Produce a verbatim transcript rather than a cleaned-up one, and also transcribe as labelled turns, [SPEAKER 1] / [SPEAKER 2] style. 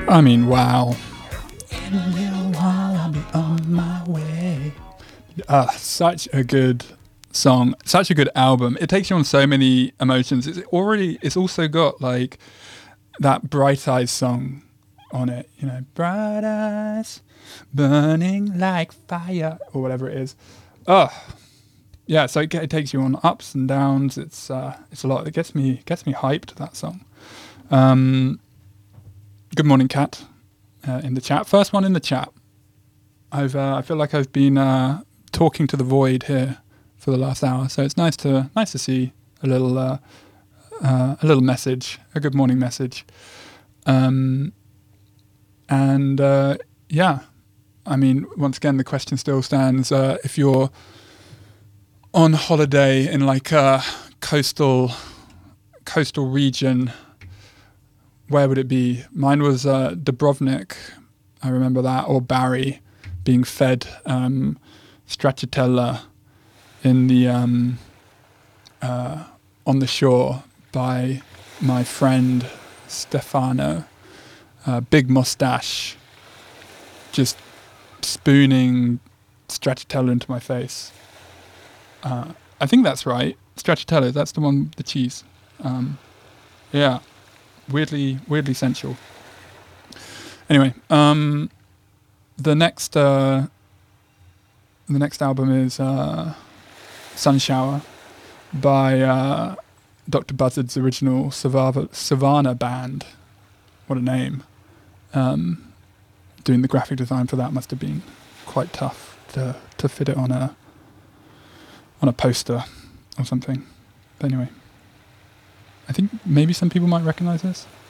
[SPEAKER 1] I mean, wow. In a little while, I'll be on my way. Uh, such a good song, such a good album. It takes you on so many emotions. It's already, it's also got like that Bright Eyes song on it, you know, bright eyes burning like fire, or whatever it is. Oh, yeah. So it, it takes you on ups and downs. It's uh, it's a lot. It gets me gets me hyped. That song. Um, good morning, Kat. Uh, in the chat, first one in the chat. I've uh, I feel like I've been uh, talking to the void here for the last hour, so it's nice to nice to see a little uh, uh, a little message, a good morning message. Um, and uh, yeah, I mean, once again, the question still stands: uh, if you're on holiday in like a coastal coastal region, where would it be? Mine was uh, Dubrovnik, I remember that, or Bari, being fed um, stracciatella in the um, uh, on the shore by my friend Stefano. Uh, big mustache, just spooning stracciatella into my face. Uh, I think that's right. Stracciatella, that's the one with the cheese. Um, yeah. Weirdly, weirdly sensual. Anyway, um, the next, uh, the next album is uh, Sun Shower by uh, Doctor Buzzard's original Savava, Savannah band. What a name! Um, doing the graphic design for that must have been quite tough to to fit it on a on a poster or something. But anyway. I think maybe some people might recognize this.